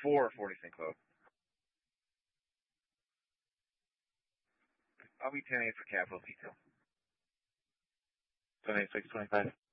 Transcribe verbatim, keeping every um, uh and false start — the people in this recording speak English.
for forty cent club. I'll be ten eight for capital detail. seven eight six twenty-five.